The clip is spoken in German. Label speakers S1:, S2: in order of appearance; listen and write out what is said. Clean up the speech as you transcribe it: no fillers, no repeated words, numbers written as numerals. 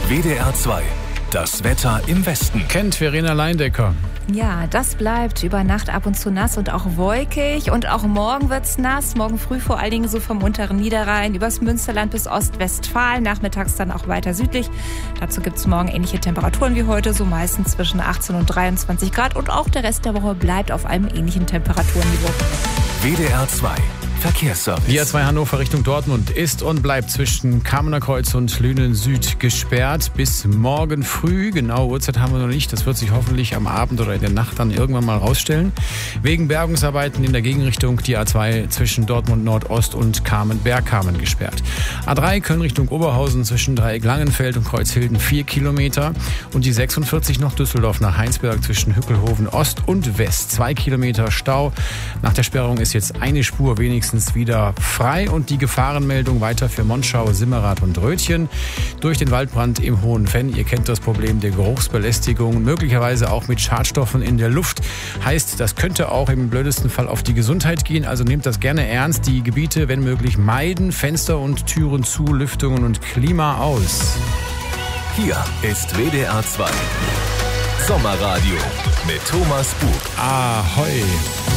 S1: WDR 2. Das Wetter im Westen.
S2: Kennt Verena Leindecker.
S3: Ja, das bleibt über Nacht ab und zu nass und auch wolkig. Und auch morgen wird's nass. Morgen früh vor allen Dingen so vom unteren Niederrhein übers Münsterland bis Ostwestfalen. Nachmittags dann auch weiter südlich. Dazu gibt's morgen ähnliche Temperaturen wie heute, so meistens zwischen 18 und 23 Grad. Und auch der Rest der Woche bleibt auf einem ähnlichen Temperaturniveau.
S1: WDR 2. Verkehrsservice.
S2: Die A2 Hannover Richtung Dortmund ist und bleibt zwischen Kamener Kreuz und Lünen Süd gesperrt bis morgen früh. Genaue Uhrzeit haben wir noch nicht. Das wird sich hoffentlich am Abend oder in der Nacht dann irgendwann mal rausstellen. Wegen Bergungsarbeiten in der Gegenrichtung die A2 zwischen Dortmund Nordost und Bergkamen gesperrt. A3 Köln Richtung Oberhausen zwischen Dreieck Langenfeld und Kreuzhilden 4 Kilometer. Und die 46 noch Düsseldorf nach Heinsberg zwischen Hückelhoven Ost und West 2 Kilometer Stau. Nach der Sperrung ist jetzt eine Spur wenigstens wieder frei und die Gefahrenmeldung weiter für Monschau, Simmerath und Rötchen. Durch den Waldbrand im Hohen Venn, ihr kennt das Problem der Geruchsbelästigung, möglicherweise auch mit Schadstoffen in der Luft. Heißt, das könnte auch im blödesten Fall auf die Gesundheit gehen, also nehmt das gerne ernst. Die Gebiete, wenn möglich, meiden, Fenster und Türen zu, Lüftungen und Klima aus.
S1: Hier ist WDR 2. Sommerradio mit Thomas Bug.
S2: Ahoi!